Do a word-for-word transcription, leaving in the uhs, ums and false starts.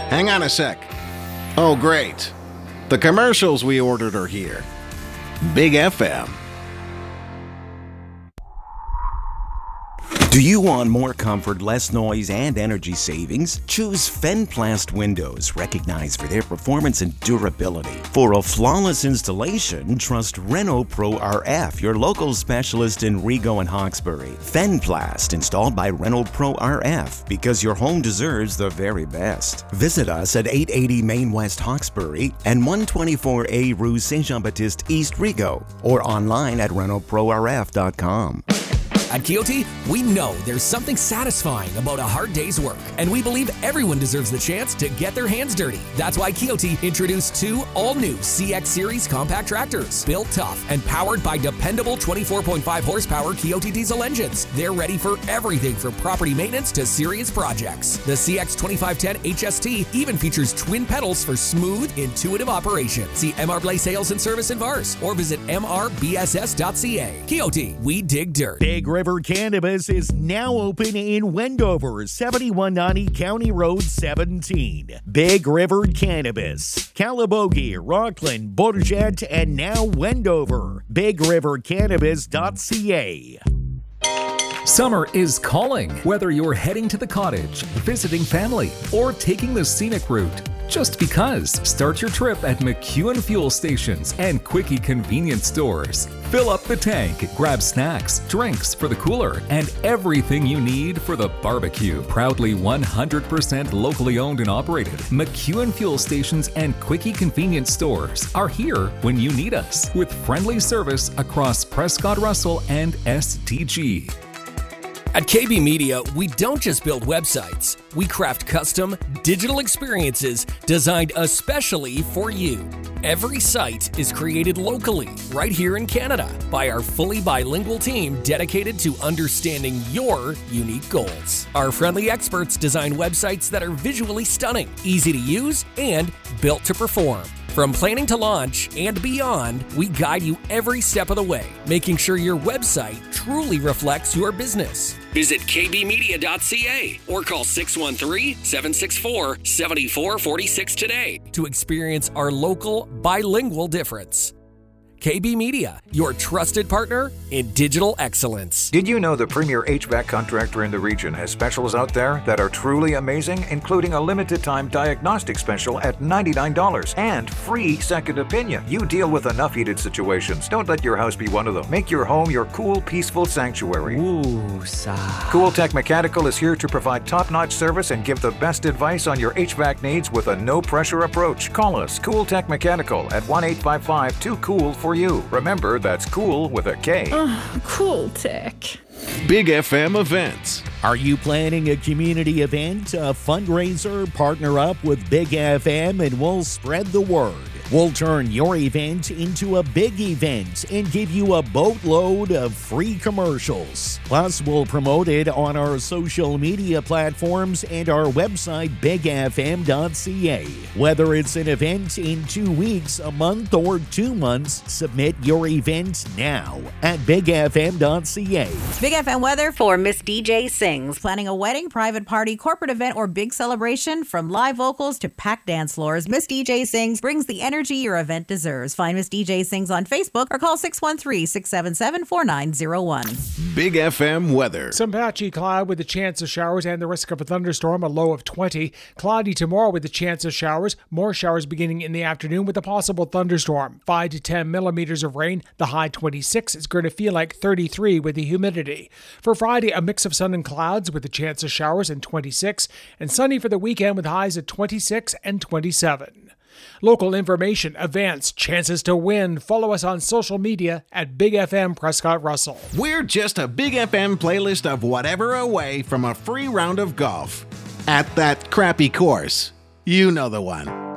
Hang on a sec. Oh, great. The commercials we ordered are here. Big F M. Do you want more comfort, less noise, and energy savings? Choose Fenplast Windows, recognized for their performance and durability. For a flawless installation, trust Renault Pro R F, your local specialist in Rigaud and Hawkesbury. Fenplast, installed by Renault Pro R F, because your home deserves the very best. Visit us at eight eighty Main West Hawkesbury and one twenty-four A Rue Saint-Jean-Baptiste East Rigaud, or online at Renault Pro R F dot com. At Kioti, we know there's something satisfying about a hard day's work, and we believe everyone deserves the chance to get their hands dirty. That's why Kioti introduced two all-new C X Series compact tractors, built tough and powered by dependable twenty-four point five horsepower Kioti diesel engines. They're ready for everything from property maintenance to serious projects. The C X twenty-five ten H S T even features twin pedals for smooth, intuitive operation. See M R Blay Sales and Service in Vars or visit m r b s s dot c a. Kioti, we dig dirt. Big River Cannabis is now open in Wendover, seventy-one ninety County Road seventeen. Big River Cannabis, Calabogie, Rockland, Bourget, and now Wendover. big river cannabis dot c a. Summer is calling. Whether you're heading to the cottage, visiting family, or taking the scenic route, just because. Start your trip at McEwen Fuel Stations and Quickie Convenience Stores. Fill up the tank, grab snacks, drinks for the cooler, and everything you need for the barbecue. Proudly one hundred percent locally owned and operated, McEwen Fuel Stations and Quickie Convenience Stores are here when you need us, with friendly service across Prescott Russell and S D G. At K B Media, we don't just build websites. We craft custom digital experiences designed especially for you. Every site is created locally, right here in Canada, by our fully bilingual team dedicated to understanding your unique goals. Our friendly experts design websites that are visually stunning, easy to use, and built to perform. From planning to launch and beyond, we guide you every step of the way, making sure your website truly reflects your business. Visit k b media dot c a or call six one three, seven six four, seven four four six today to experience our local bilingual difference. K B Media, your trusted partner in digital excellence. Did you know the premier H V A C contractor in the region has specials out there that are truly amazing, including a limited time diagnostic special at ninety-nine dollars and free second opinion? You deal with enough heated situations. Don't let your house be one of them. Make your home your cool, peaceful sanctuary. Ooh, sigh. Cool Tech Mechanical is here to provide top-notch service and give the best advice on your H V A C needs with a no-pressure approach. Call us, Cool Tech Mechanical, at one eight five five two cool for you. Remember, that's cool with a K. Oh, Cool Tech. Big F M events. Are you planning a community event, a fundraiser? Partner up with Big F M and we'll spread the word. We'll turn your event into a big event and give you a boatload of free commercials. Plus, we'll promote it on our social media platforms and our website, big f m dot c a. Whether it's an event in two weeks, a month, or two months, submit your event now at big f m dot c a. Big F M weather for Miss D J Sings. Planning a wedding, private party, corporate event, or big celebration? From live vocals to packed dance floors, Miss D J Sings brings the energy your event deserves. Find Miss D J Sings on Facebook or call six one three, six seven seven, four nine zero one. Big F M weather. Some patchy cloud with a chance of showers and the risk of a thunderstorm, a low of twenty. Cloudy tomorrow with a chance of showers. More showers beginning in the afternoon with a possible thunderstorm. five to ten millimeters of rain. The high twenty-six. It's going to feel like thirty-three with the humidity. For Friday, a mix of sun and clouds with a chance of showers and twenty-six. And sunny for the weekend with highs at twenty-six and twenty-seven. Local information, events, chances to win. Follow us on social media at Big F M Prescott Russell. We're just a Big F M playlist of whatever away from a free round of golf. At that crappy course. You know the one.